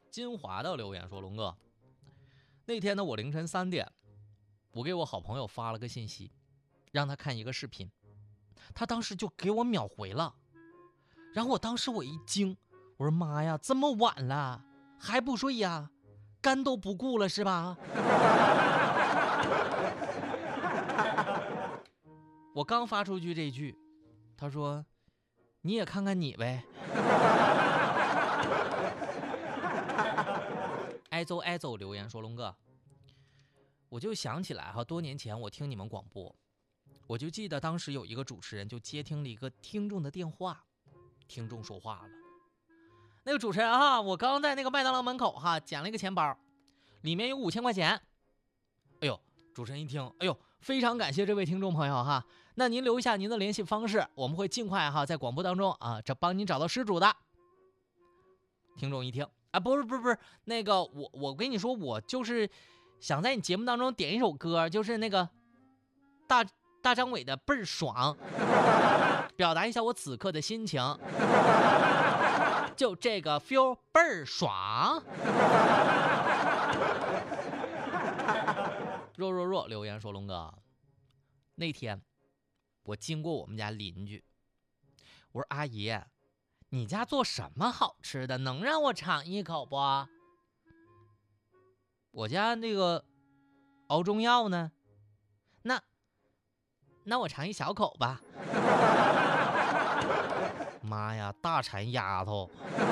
金华的留言说，龙哥，那天呢我凌晨3点，我给我好朋友发了个信息，让他看一个视频，他当时就给我秒回了，然后我一惊，我说妈呀，这么晚了还不睡呀？肝都不顾了是吧？我刚发出去这句，他说你也看看你呗。挨揍留言说，龙哥，我就想起来多年前我听你们广播，我就记得当时有一个主持人就接听了一个听众的电话，听众说话了，那个主持人我刚在那个麦当劳门口捡了一个钱包，里面有5000块钱。哎呦，主持人一听，哎呦，非常感谢这位听众朋友那您留一下您的联系方式，我们会尽快在广播当中这帮您找到失主的。听众一听不是，那个我跟你说，我就是想在你节目当中点一首歌，就是那个大张伟的倍儿爽，表达一下我此刻的心情，就这个 feel 倍儿爽。若留言说，龙哥，那天我经过我们家邻居，我说阿姨，你家做什么好吃的，能让我尝一口不？我家那个熬中药呢，那我尝一小口吧。妈呀，大馋丫头。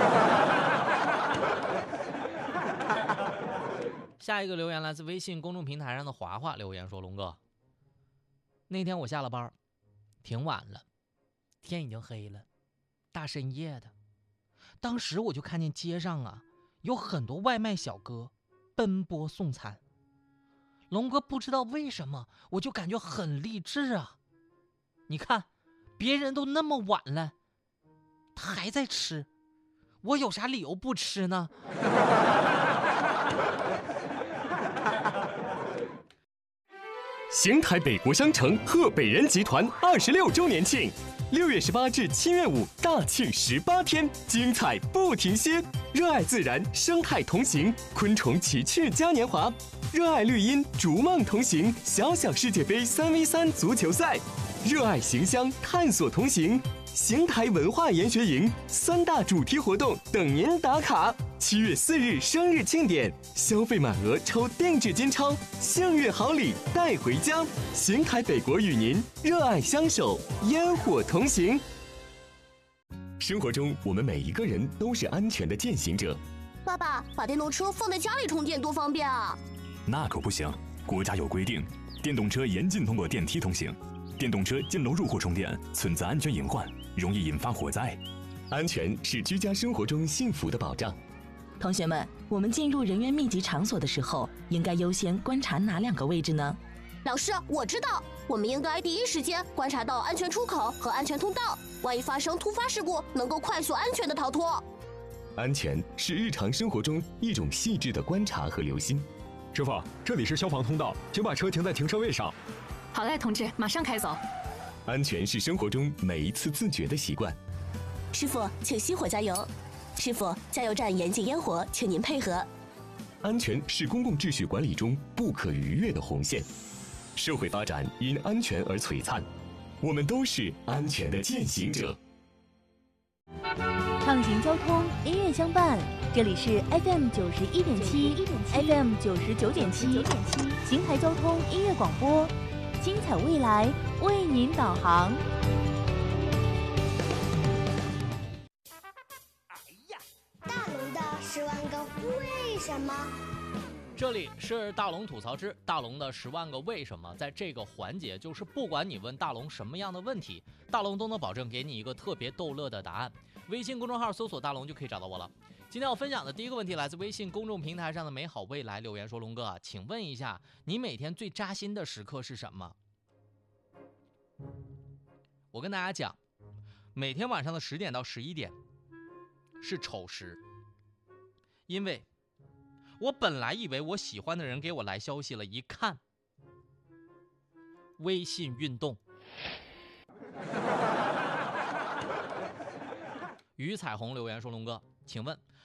下一个留言来自微信公众平台上的华华留言说，龙哥，那天我下了班挺晚了，天已经黑了，大深夜的，当时我就看见街上有很多外卖小哥奔波送餐。龙哥不知道为什么我就感觉很励志啊，你看别人都那么晚了他还在吃，我有啥理由不吃呢？ 邢台北国商城贺北人集团26周年庆，6月18至7月5，大庆18天，精彩不停歇。热爱自然，生态同行，昆虫奇趣嘉年华；热爱绿荫，逐梦同行，小小世界杯3v3足球赛；热爱形象，探索同行。邢台文化研学营3大主题活动等您打卡。7月4日生日庆典，消费满额抽定制金钞，幸运好礼带回家。邢台北国与您热爱相守，烟火同行。生活中，我们每一个人都是安全的践行者。 爸爸，把电动车放在家里充电多方便啊！ 那可不行，国家有规定，电动车严禁通过电梯通行，电动车进楼入户充电存在安全隐患，容易引发火灾。 安全是居家生活中幸福的保障。 同学们，我们进入人员密集场所的时候，应该优先观察哪2个位置呢？ 老师，我知道，我们应该第一时间观察到安全出口和安全通道，万一发生突发事故，能够快速安全的逃脱。 安全是日常生活中一种细致的观察和留心。 师傅，这里是消防通道，请把车停在停车位上。 好嘞，同志，马上开走。 安全是生活中每一次自觉的习惯。 师傅，请熄火加油。师傅，加油站严禁烟火，请您配合。 安全是公共秩序管理中不可逾越的红线。社会发展因安全而璀璨，我们都是安全的践行者。 畅行交通，音乐相伴，这里是 FM 91.7 FM 99.7邢台交通音乐广播，精彩未来为您导航。 大龙的10万个为什么。 这里是大龙吐槽之大龙的10万个为什么。在这个环节，就是不管你问大龙什么样的问题，大龙都能保证给你一个特别逗乐的答案。微信公众号搜索大龙就可以找到我了。今天要分享的第一个问题来自微信公众平台上的美好未来留言说，龙哥，请问一下，你每天最扎心的时刻是什么？我跟大家讲，每天晚上的10点到11点是丑时，因为我本来以为我喜欢的人给我来消息了，一看微信运动。于彩虹留言说，龙哥，请问